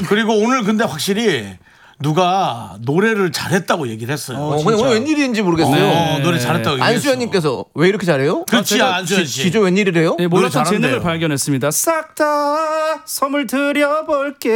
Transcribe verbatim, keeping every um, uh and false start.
그리고 오늘 근데 확실히 누가 노래를 잘했다고 얘기를 했어요. 어, 오늘 웬일인지 모르겠어요. 어, 노래 잘했다고 얘기했어. 안수현님께서 왜 이렇게 잘해요? 그렇지, 아, 안수현 씨. 지조 웬일이래요? 네, 몰랐던 잘한대요. 재능을 발견했습니다. 싹 다 선물 드려볼게.